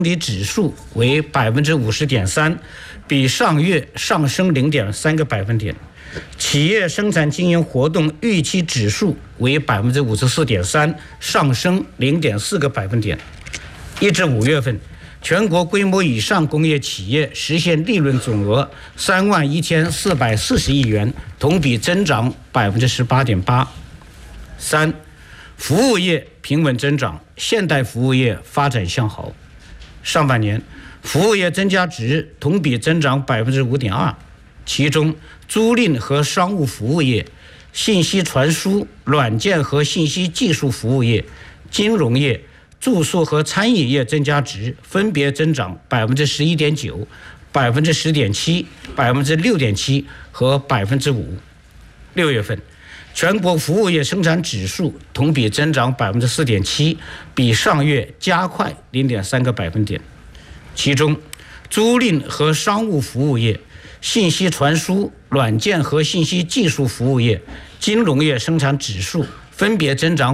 的指数为50.3%，比上月上升0.3个百分点。企业生产经营活动预期指数为54.3%，上升0.4个百分点。1至5月份，全国规模以上工业企业实现利润总额31440亿元，同比增长18.8%。3. 服务业平稳增长，现代服务业发展向好。上半年，服务业增加值同比增长5.2%，其中租赁和商务服务业、信息传输、软件和信息技术服务业、金融业、住宿和餐饮业增加值分别增长11.9%、10.7%、6.7%和5%。6月份，全国服务业生产指数同比增长4.7%，比上月加快0.3个百分点。其中，租赁和商务服务业、信息传输、软件和信息技术服务业、金融业生产指数分别增长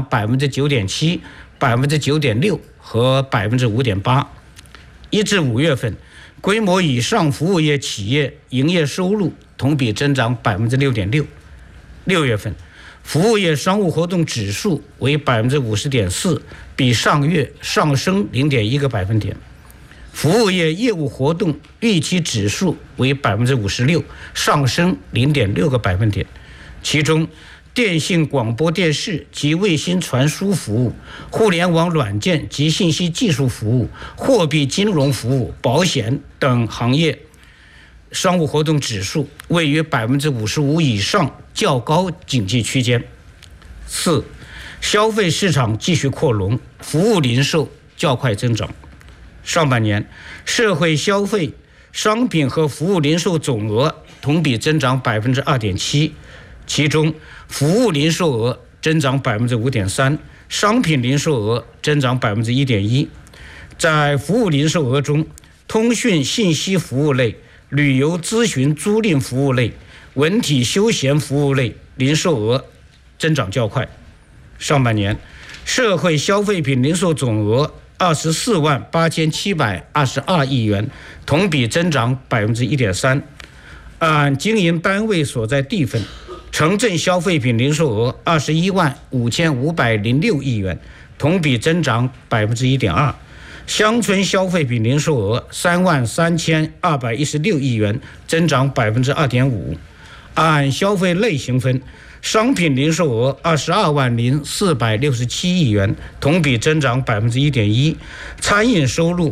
9.7%、9.6%和5.8%。1至5月份，规模以上服务业企业营业收入同比增长6.6%。6月份，服务业商务活动指数为50.4%，比上月上升0.1个百分点。服务业业务活动预期指数为56%，上升0.6个百分点。其中，电信广播电视及卫星传输服务、互联网软件及信息技术服务、货币金融服务、保险等行业商务活动指数位于55%以上，较高警戒区间。4. 消费市场继续扩容，服务零售较快增长。上半年，社会消费商品和服务零售总额同比增长2.7%，其中服务零售额增长5.3%，商品零售额增长1.1%。在服务零售额中，通讯信息服务类、旅游咨询租赁服务类、文体休闲服务类零售额增长较快。上半年，社会消费品零售总额248722亿元，同比增长1.3%。按经营单位所在地分，城镇消费品零售额215506亿元，同比增长1.2%。乡村消费品零售额33216亿元，增长2.5%。按消费类型分，商品零售额220467亿元，同比增长1.1%；餐饮收入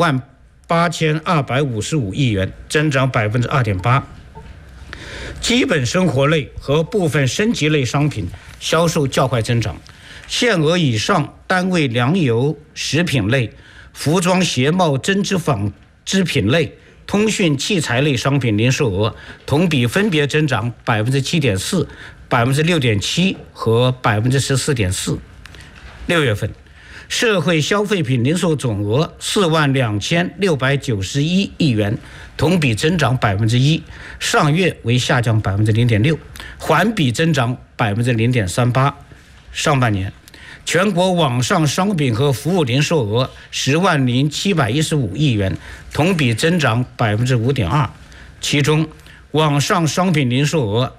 28255亿元，增长2.8%。基本生活类和部分升级类商品销售较快增长，限额以上单位粮油食品类、服装鞋帽针织纺织品类、通讯器材类商品零售额同比分别增长7.4%、6.7% 和14.4%。6月份，社会消费品零售总额42691亿元，同比增长1%，上月为下降0.6%，环比增长0.38%。上半年，全国网上商品和服务零售额100715亿元，同比增长5.2%，其中网上商品零售额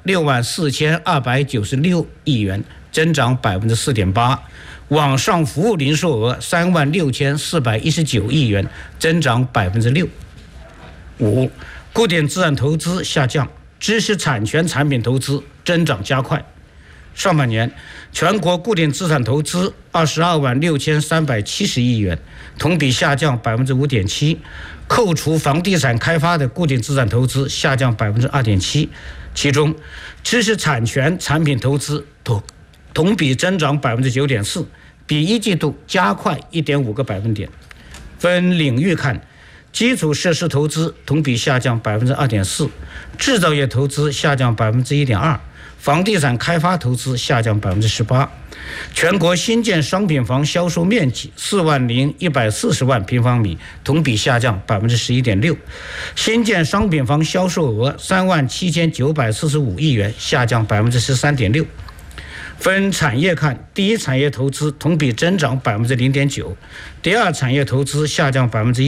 64296亿元，增长4.8%；网上服务零售额36419亿元，增长6%。5. 固定资产投资下降，知识产权产品投资增长加快。上半年，全国固定资产投资226370亿元，同比下降5.7%，扣除房地产开发的固定资产投资下降2.7%，其中知识产权产品投资同比增长9.4%，比一季度加快1.5个百分点。分领域看，基础设施投资同比下降2.4%，制造业投资下降1.2%，房地产开发投资下降18%。全国新建商品房销售面积40140万平方米，同比下降11.6%。新建商品房销售额37945亿元，下降13.6%。分产业看，第一产业投资同比增长0.9%，第二产业投资下降1%。